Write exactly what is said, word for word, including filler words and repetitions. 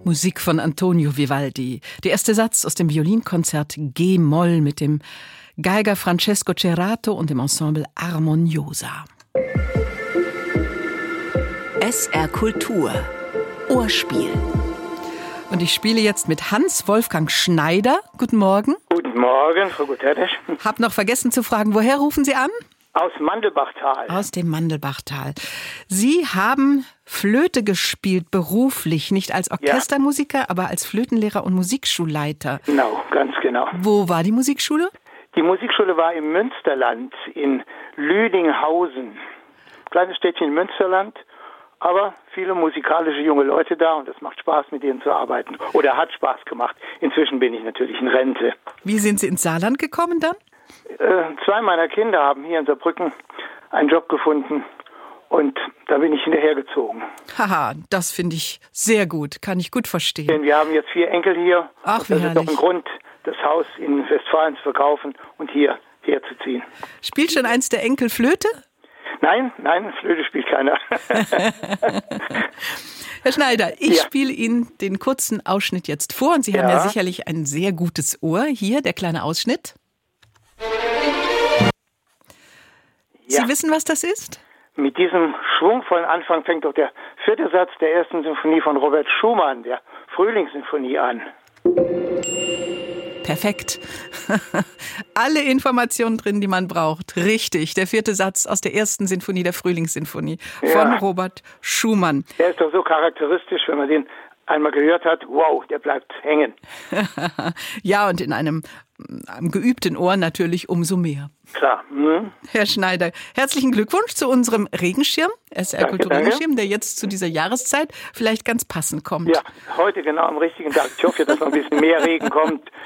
Musik von Antonio Vivaldi. Der erste Satz aus dem Violinkonzert G-Moll mit dem Geiger Francesco Cerato und dem Ensemble Armoniosa. S R Kultur. Ohrspiel. Und ich spiele jetzt mit Hans-Wolfgang Schneider. Guten Morgen. Guten Morgen, Frau Guterres. Hab noch vergessen zu fragen, woher rufen Sie an? Aus Mandelbachtal. Aus dem Mandelbachtal. Sie haben Flöte gespielt, beruflich, nicht als Orchestermusiker, ja, aber als Flötenlehrer und Musikschulleiter. Genau, ganz genau. Wo war die Musikschule? Die Musikschule war im Münsterland, in Lüdinghausen. Kleines Städtchen im Münsterland, aber viele musikalische junge Leute da und es macht Spaß, mit denen zu arbeiten. Oder hat Spaß gemacht. Inzwischen bin ich natürlich in Rente. Wie sind Sie ins Saarland gekommen dann? Äh, zwei meiner Kinder haben hier in Saarbrücken einen Job gefunden und da bin ich hinterhergezogen. Haha, das finde ich sehr gut, kann ich gut verstehen. Denn wir haben jetzt vier Enkel hier. Ach, wie das herrlich. ist doch ein Grund, das Haus in Westfalen zu verkaufen und hier herzuziehen. Spielt schon eins der Enkel Flöte? Nein, nein, Flöte spielt keiner. Herr Schneider, ich Ja. spiele Ihnen den kurzen Ausschnitt jetzt vor und Sie haben Ja. ja sicherlich ein sehr gutes Ohr. Hier der kleine Ausschnitt. Ja. Sie wissen, was das ist? Mit diesem schwungvollen Anfang fängt doch der vierte Satz der ersten Sinfonie von Robert Schumann, der Frühlingssinfonie, an. Perfekt. Alle Informationen drin, die man braucht. Richtig, der vierte Satz aus der ersten Sinfonie, der Frühlingssinfonie von Ja. Robert Schumann. Der ist doch so charakteristisch, wenn man den einmal gehört hat, wow, der bleibt hängen. Ja, und in einem, einem geübten Ohr natürlich umso mehr. Klar. Hm? Herr Schneider, herzlichen Glückwunsch zu unserem Regenschirm, S R Danke, Kulturregenschirm, der jetzt zu dieser Jahreszeit vielleicht ganz passend kommt. Ja, heute genau am richtigen Tag. Ich hoffe, dass noch ein bisschen mehr Regen kommt.